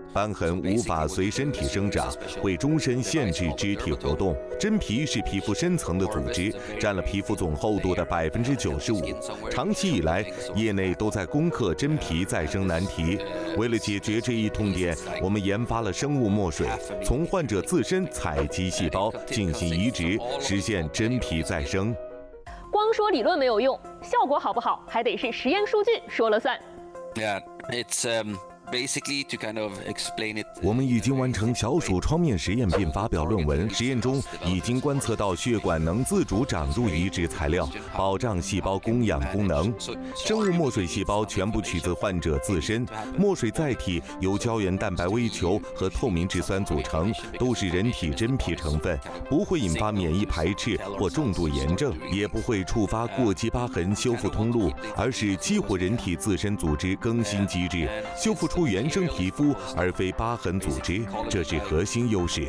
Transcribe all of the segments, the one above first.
瘢痕无法随身体生长，会终身限制肢体活动。真皮是皮肤深层的组织，占了皮肤总厚度的95%。长期以来，业内都在攻克真皮再生难题。为了解决这一痛点，我们研发了生物墨水，从患者自身采集细胞进行移植，实现真皮再生。 光说理论没有用，效果好不好还得是实验数据说了算。 Yeah, it's basically to kind of explain it. 我们已经完成小鼠创面实验并发表论文，实验中已经观测到血管能自主长入移植材料，保障细胞供氧功能。生物墨水细胞全部取自患者自身，墨水载体由胶原蛋白微球和透明质酸组成，都是人体真皮成分，不会引发免疫排斥或重度炎症，也不会触发过激疤痕修复通路，而是激活人体自身组织更新机制，修复出原生皮肤，而非疤痕组织，这是核心优势。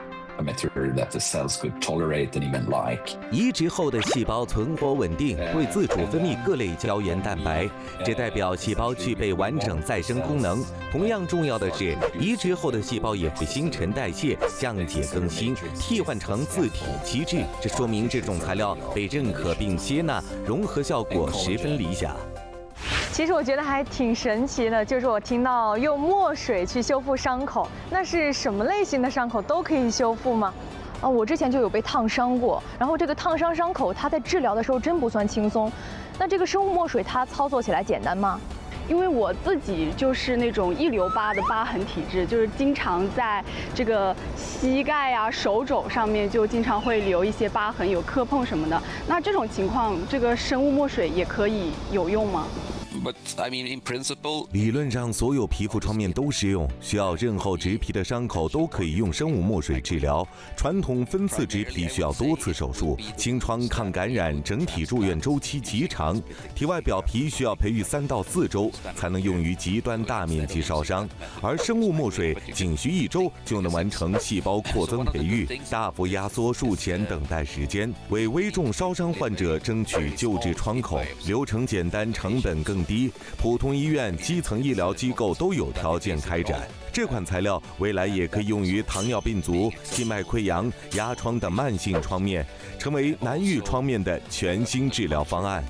移植后的细胞存活稳定，会自主分泌各类胶原蛋白，这代表细胞具备完整再生功能。同样重要的是，移植后的细胞也会新陈代谢、降解更新，替换成自体机制。这说明这种材料被认可并接纳，融合效果十分理想。 其实我觉得还挺神奇的，就是我听到用墨水去修复伤口，那是什么类型的伤口都可以修复吗？我之前就有被烫伤过，然后这个烫伤伤口它在治疗的时候真不算轻松。那这个生物墨水它操作起来简单吗？ 因为我自己就是那种易留疤的疤痕体质，就是经常在这个膝盖啊、手肘上面就经常会留一些疤痕，有磕碰什么的。那这种情况，这个生物墨水也可以有用吗 ？But I mean, in principle, 理论上，所有皮肤创面都适用。需要刃后植皮的伤口都可以用生物墨水治疗。传统分次植皮需要多次手术，清创抗感染，整体住院周期极长。体外表皮需要培育3到4周才能用于极端大面积烧伤，而生物墨水仅需1周就能完成细胞扩增培育，大幅压缩术前等待时间，为危重烧伤患者争取救治窗口。流程简单，成本更低。普通医院、基层医疗机构都有条件开展。这款材料未来也可以用于糖尿病足、静脉溃疡、压疮等慢性创面，成为难愈创面的全新治疗方案。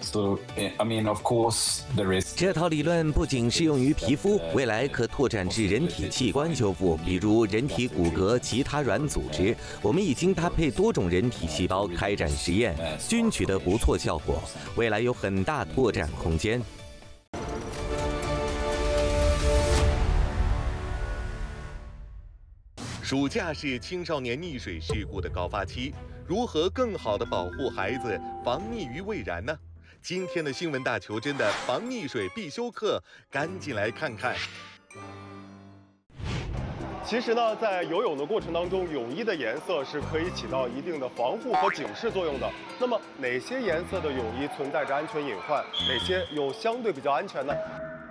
这套理论不仅适用于皮肤，未来可拓展至人体器官修复，比如人体骨骼、其他软组织。我们已经搭配多种人体细胞开展实验，均取得不错效果，未来有很大拓展空间。 暑假是青少年溺水事故的高发期，如何更好地保护孩子防溺于未然呢？今天的新闻大球真的防溺水必修课，赶紧来看看。 其实呢，在游泳的过程当中，泳衣的颜色是可以起到一定的防护和警示作用的。那么，哪些颜色的泳衣存在着安全隐患？哪些又相对比较安全呢？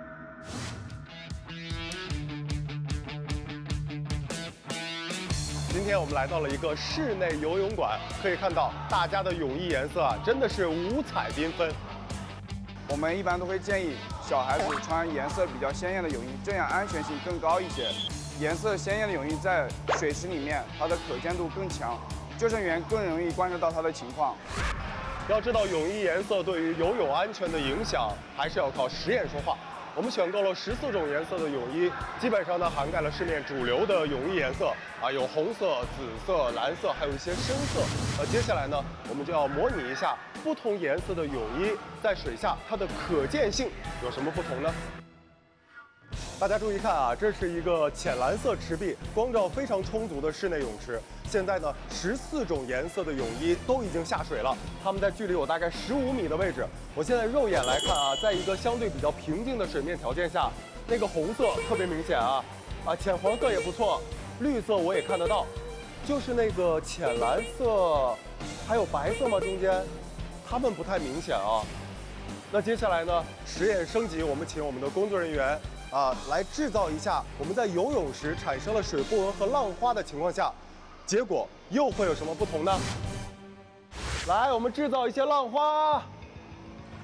今天我们来到了一个室内游泳馆，可以看到大家的泳衣颜色啊，真的是五彩缤纷。 我们一般都会建议小孩子穿颜色比较鲜艳的泳衣，这样安全性更高一些。颜色鲜艳的泳衣在水池里面，它的可见度更强，救生员更容易观察到它的情况。 要知道泳衣颜色对于游泳安全的影响，还是要靠实验说话。我们选购了14种颜色的泳衣，基本上呢涵盖了市面主流的泳衣颜色啊，有红色、紫色、蓝色，还有一些深色。接下来呢，我们就要模拟一下不同颜色的泳衣在水下它的可见性有什么不同呢？大家注意看啊，这是一个浅蓝色池壁，光照非常充足的室内泳池。现在呢，14种颜色的泳衣都已经下水了，它们在距离我大概15米的位置。我现在肉眼来看啊，在一个相对比较平静的水面条件下，那个红色特别明显啊，浅黄色也不错，绿色我也看得到，就是那个浅蓝色，还有白色吗？中间，它们不太明显啊。那接下来呢，实验升级，我们请我们的工作人员来制造一下我们在游泳时产生了水波纹和浪花的情况下，结果又会有什么不同呢？来，我们制造一些浪花。